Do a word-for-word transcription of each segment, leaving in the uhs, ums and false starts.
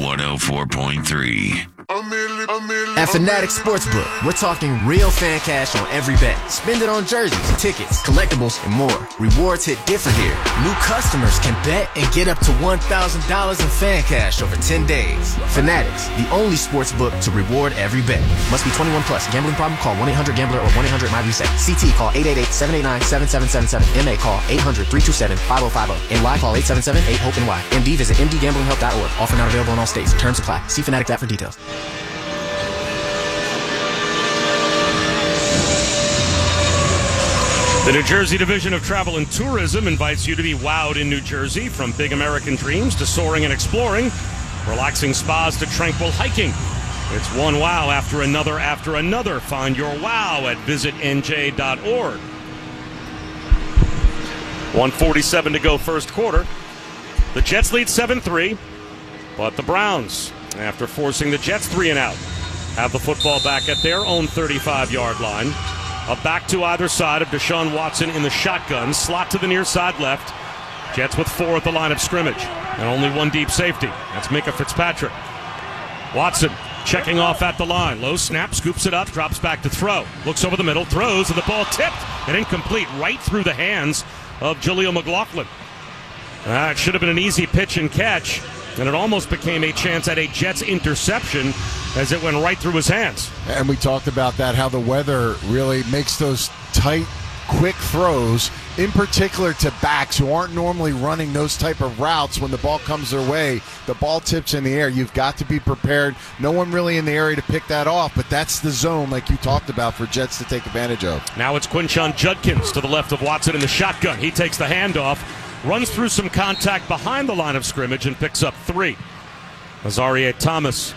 one oh four point three. At Fanatics Sportsbook, we're talking real fan cash on every bet. Spend it on jerseys, tickets, collectibles, and more. Rewards hit different here. New customers can bet and get up to one thousand dollars in fan cash over ten days. Fanatics, the only sportsbook to reward every bet. Must be twenty-one plus. Gambling problem? Call one eight hundred gambler or one eight hundred my reset. C T call eight eight eight, seven eight nine, seven seven seven seven. M A call eight hundred, three two seven, five oh five oh. N Y call eight seven seven, eight hope N Y. M D visit m d gambling help dot org. Offer not available in all states. Terms apply. See Fanatics app for details. The New Jersey Division of Travel and Tourism invites you to be wowed in New Jersey, from big American dreams to soaring and exploring, relaxing spas to tranquil hiking. It's one wow after another after another. Find your wow at visit n j dot org. one forty-seven to go first quarter. The Jets lead seven three, but the Browns, after forcing the Jets three and out, have the football back at their own thirty-five-yard line. A back to either side of Deshaun Watson in the shotgun. Slot to the near side left. Jets with four at the line of scrimmage. And only one deep safety. That's Minkah Fitzpatrick. Watson checking off at the line. Low snap, scoops it up, drops back to throw. Looks over the middle, throws, and the ball tipped and incomplete right through the hands of Jaleel McLaughlin. Uh, it should have been an easy pitch and catch, and it almost became a chance at a Jets interception as it went right through his hands. And we talked about that, how the weather really makes those tight, quick throws, in particular to backs who aren't normally running those type of routes. When the ball comes their way, the ball tips in the air. You've got to be prepared. No one really in the area to pick that off, but that's the zone, like you talked about, for Jets to take advantage of. Now it's Quinshon Judkins to the left of Watson in the shotgun. He takes the handoff, runs through some contact behind the line of scrimmage, and picks up three. Azareye'h Thomas,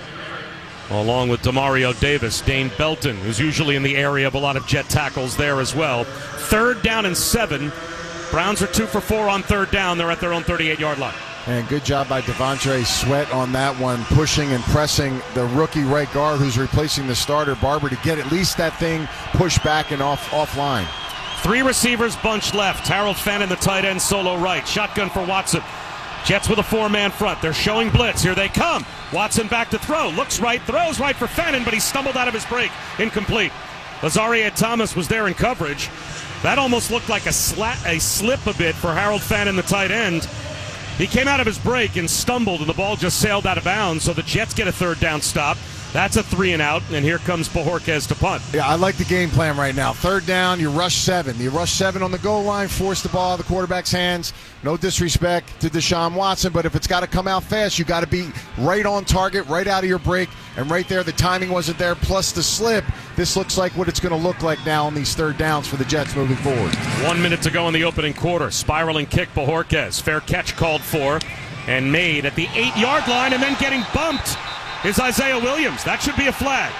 along with Demario Davis, Dane Belton, who's usually in the area of a lot of Jet tackles there as well. Third down and seven. Browns are two for four on third down. They're at their own thirty-eight-yard line. And good job by Devontae Sweat on that one, pushing and pressing the rookie right guard who's replacing the starter, Barber, to get at least that thing pushed back and off offline. Three receivers bunch left. Harold Fannin, the tight end, solo right. Shotgun for Watson. Jets with a four-man front. They're showing blitz. Here they come. Watson back to throw. Looks right, throws right for Fannin, but he stumbled out of his break. Incomplete. Azareye'h Thomas was there in coverage. That almost looked like a, sla- a slip a bit for Harold Fannin, the tight end. He came out of his break and stumbled, and the ball just sailed out of bounds, so the Jets get a third down stop. That's a three and out, and here comes Bojorquez to punt. Yeah, I like the game plan right now. Third down, you rush seven. You rush seven on the goal line, force the ball out of the quarterback's hands. No disrespect to Deshaun Watson, but if it's got to come out fast, you got to be right on target, right out of your break, and right there the timing wasn't there, plus the slip. This looks like what it's going to look like now on these third downs for the Jets moving forward. One minute to go in the opening quarter. Spiraling kick, Bojorquez. Fair catch called for and made at the eight-yard line, and then getting bumped is Isaiah Williams. That should be a flag.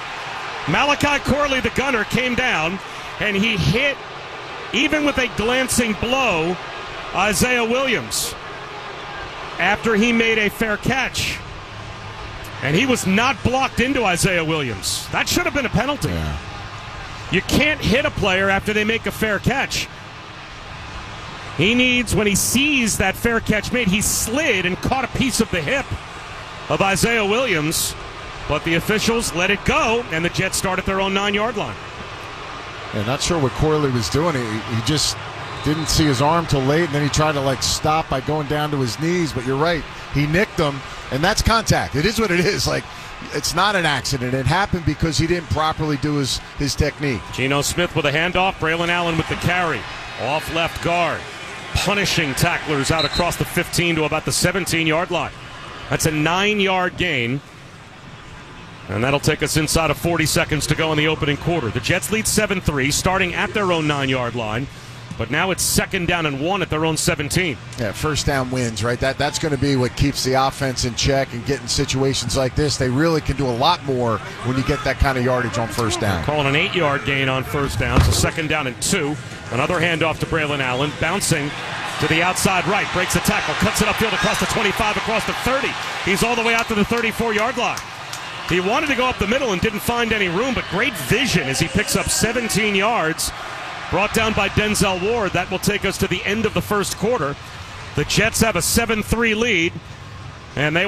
Malachi Corley, the gunner, came down, and he hit, even with a glancing blow, Isaiah Williams after he made a fair catch. And he was not blocked into Isaiah Williams. That should have been a penalty. Yeah. You can't hit a player after they make a fair catch. He needs, when he sees that fair catch made, he slid and caught a piece of the hip of Isaiah Williams, but the officials let it go, and the Jets start at their own nine-yard line. Yeah, not sure what Corley was doing. He, he just didn't see his arm till late, and then he tried to like stop by going down to his knees, but you're right. He nicked him, and that's contact. It is what it is. Like, it's not an accident. It happened because he didn't properly do his, his technique. Geno Smith with a handoff. Braylon Allen with the carry. Off left guard. Punishing tacklers out across the fifteen to about the seventeen-yard line. That's a nine-yard gain, and that'll take us inside of forty seconds to go in the opening quarter. The Jets lead seven three, starting at their own nine-yard line, but now it's second down and one at their own seventeen. Yeah, first down wins, right? That That's going to be what keeps the offense in check and getting situations like this. They really can do a lot more when you get that kind of yardage on first down. Calling an eight-yard gain on first down, so second down and two. Another handoff to Braylon Allen, bouncing to the outside right, breaks a tackle, cuts it upfield across the twenty-five, across the thirty. He's all the way out to the thirty-four-yard line. He wanted to go up the middle and didn't find any room, but great vision as he picks up seventeen yards. Brought down by Denzel Ward. That will take us to the end of the first quarter. The Jets have a seven three lead, and they